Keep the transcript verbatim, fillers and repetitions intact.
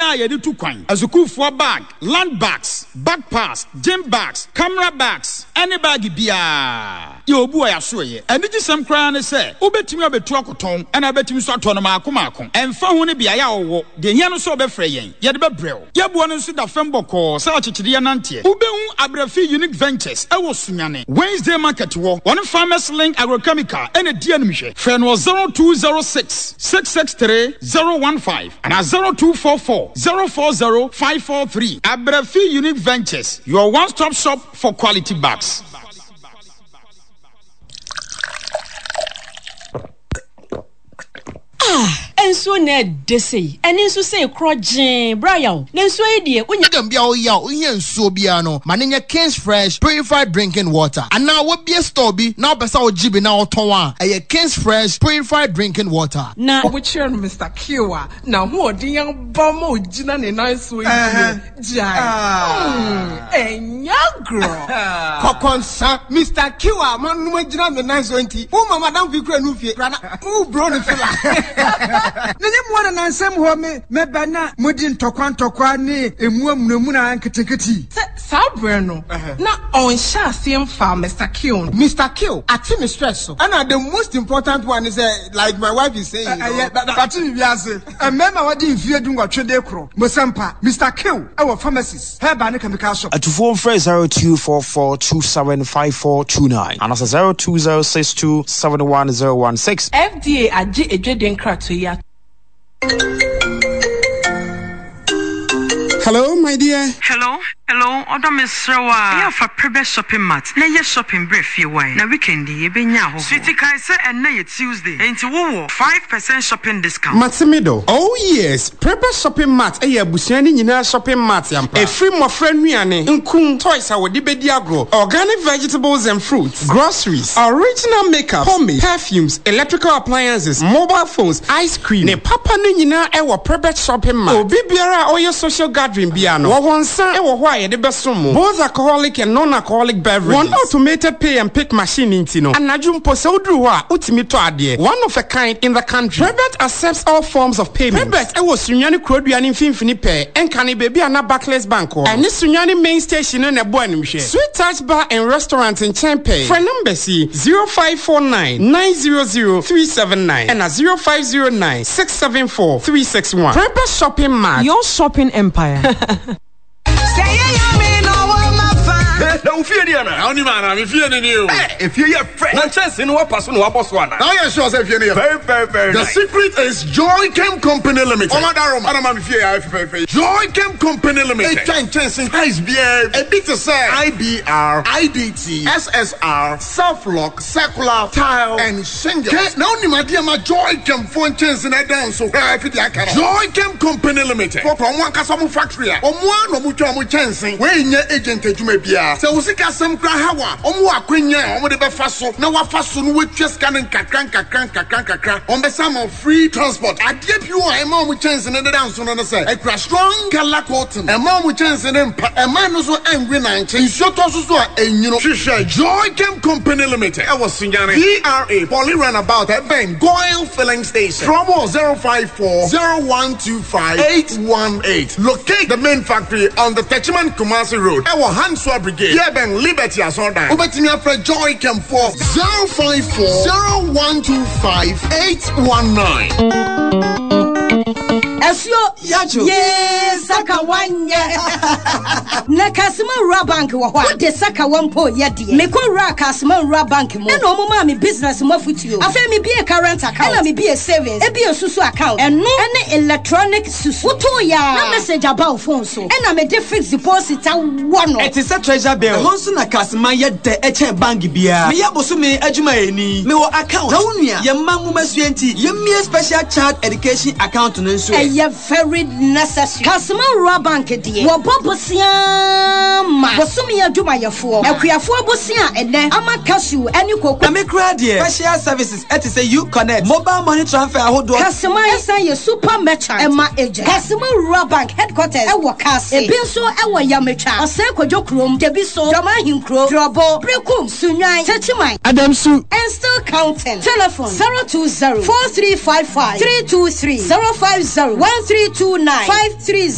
bia ye di tu kwan azukufo bag land bags backpacks gym bags camera bags any bag bia ye obu ya so ye eni gisem kran ne se obetimi obetu akoton ena betimi so ato no maako maako emfa ho ne bia ya owo de hia no so obefre yen ye de bebrel ye buo no so da femboko sa achichide ye nante ubehu abrafi unique ventures ewo sunyane Wednesday market wo one farmers link agrochemical ena di animhwe fe no zero two zero six six six three zero one five and zero two four four zero four zero five four three. Abrafi Unique Ventures, your one-stop shop for quality bags. Ah, enso na desi. Eni nso say krojin, Brian. Nenso e die, unya dem bia o ya, unya nso bia no. Manenya King's Fresh purified drinking water. And now we be a store bi, now besa o jibi na oton wa. Eye King's Fresh purified drinking water. Na we cheer Mister Kiwa. Na ho odi yan ba mo jina ne na so e die. Jai. Enya gro. Kokonsa Mister Kiwa man no jina ne na so enti. Wo mama dan fi kura nu fie. Brana, wo bro ne fila. Nene mwana na nsem ho me meba na mudi ntokwa ntokwa ne emu amunemu na nketeketi. Sa breno na on sha same farm Mister Kill. Mister Kill ati me stress so. And the most important one is uh, like my wife is saying. Eh ati bi ase. Emema wadi mfie du ngwatwede kro. Mosampa Mister Kill our pharmacies. Heba ne chemical shop. At phone phrase zero two four four two seven five four two nine and also zero two zero six two seven one zero one six. F D A aje ejweden krato ya. Hello, my dear. Hello, hello. Oda Misrawa. Yeah, for prebe shopping mart. Na ye shopping brief you why. Na weekend ye benya ho. Sweetie kai say and na ye Tuesday. Enti wo five percent shopping discount. Matimido. Oh yes, prebe shopping mart. Eh abusua ni nyina shopping mart yampa. E free mo friend nuane. Nkun toys a wodi bedi agro. Organic vegetables and fruits, groceries, original makeup, pomade, perfumes, electrical appliances, mobile phones, ice cream. Ne papa ni nyina e wo prebe shopping mart. Obi biara oye social gathering biano. Wo wonsa e wo ho aye de besomo. Both alcoholic and non-alcoholic beverages. One automated pay and pick machine inti no. Anadum po se odru ho a utimi to ade. One of a kind in the country. Prebet accepts all forms of payment. Prebet e wo sunyane kroduane mfimfini pe. Enka ne baby ana Barclays Bank ho. Ene sunyane main station no na bo animhwe. Sweet Touch Bar and Restaurant in Champe. Phone number C zero five four nine nine zero zero three seven nine and a zero five zero nine six seven four three six one. Prebet Shopping Mart. Your shopping empire. Say you mean no one my fan. Don't fear the honor. Only man, I'm fearing you. If you're friend, not chance in what person or boss one. Now you're sure if you're very, very, very. The secret is Joy Chem Company Limited. Oh, madam, I'm fear. Joy Chem Company Limited. Ten chance in Ice Beer, a bit to say I B R, I D T, S S R, Self Lock, Circular, Tile, and Shingles. Now, my dear, my Joy Chem phone chance in a dance. So, Joy Chem Company Limited. For one Casamu factory, or one of which I'm chancing, when your agent to me be. So we see some crahawa. Omo akwenya. Omo de be faso. Na wa faso no we twes kan kakran kakran kakran kakran. On be some free transport. Adie bi o e ma omo chance ne de dance no no say. E kra strong color cotton. E ma omo chance ne mpa. E ma no so engwe na nche. Nsuo to so so a enyino. Hwehwe Joy Chem Company Limited. E was Sunyane. D R A Poly Runabout at Ben Goyle Filling Station. Promo zero five four zero one two five eight one eight. Locate the main factory on the Techiman Kumasi Road. E was Hanswa Brigade. Yeah, Ben Liberty as on that. Over to me after Joy Chem for zero five four zero one two five eight one nine. Asio Yacho. Yes, Saka one ya. Nakasima Rabank wa what the Saka one po yadi. Me ko ra Kasima Rabank mo. No mo mi business mo futu. Afa mi be a current account. Na me be a savings. E be a susu account. And no any electronic susu. Uto ya. Na message about phone so. And na me de fixed deposit one. It is a treasure bill. Honsu na Kasima yede eche bank bia. Me yabosu me adwuma eni. Me wo account. Na wonua. Ye mangu masuenti. Ye me special child education account no nso. Ye very necessary. Kasima Rabank die. Wo bobosia ma. Bosumi adwuma yefo. Akuafo bosia ene ama cashew eni koko. Na me kra die. Special services et say you connect. Mobile money transfer ahodo. Kasima esa ye super merchant. Ema agent. Kasima Rabank headquarters e wo Kase. E bi so e wo Yamecha. Ose kwadwo krom. Debi so Jama Hinkro. Drobo. Brekum Sunyan. Techiman. Adamsu. And still counting. Telephone zero two zero four three five five three two three zero five zero one three two nine five three